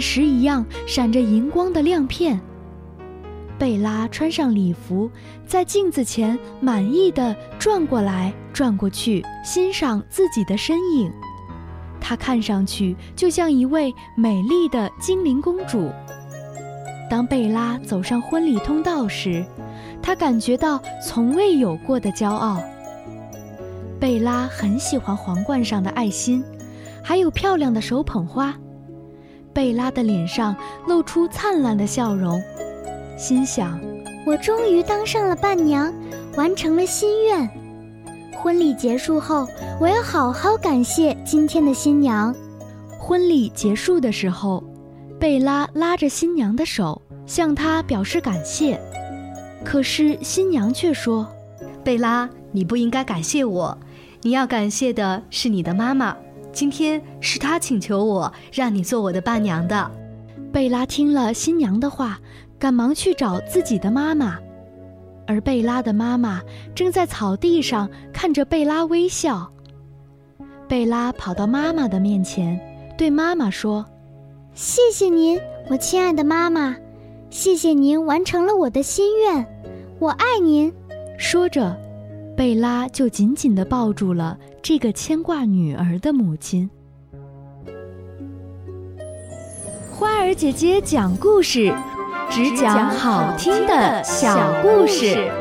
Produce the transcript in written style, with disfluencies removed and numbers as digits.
石一样闪着银光的亮片。贝拉穿上礼服，在镜子前满意地转过来转过去，欣赏自己的身影。她看上去就像一位美丽的精灵公主。当贝拉走上婚礼通道时，她感觉到从未有过的骄傲。贝拉很喜欢皇冠上的爱心，还有漂亮的手捧花。贝拉的脸上露出灿烂的笑容，心想： 我终于当上了伴娘，完成了心愿。婚礼结束后，我要好好感谢今天的新娘。 婚礼结束的时候，贝拉拉着新娘的手，向她表示感谢。可是新娘却说： 贝拉，你不应该感谢我，你要感谢的是你的妈妈，今天是她请求我让你做我的伴娘的。 贝拉听了新娘的话，赶忙去找自己的妈妈。而贝拉的妈妈正在草地上看着贝拉微笑。贝拉跑到妈妈的面前，对妈妈说： 谢谢您，我亲爱的妈妈，谢谢您完成了我的心愿，我爱您。 说着，贝拉就紧紧地抱住了这个牵挂女儿的母亲。花儿姐姐讲故事，只讲好听的小故事。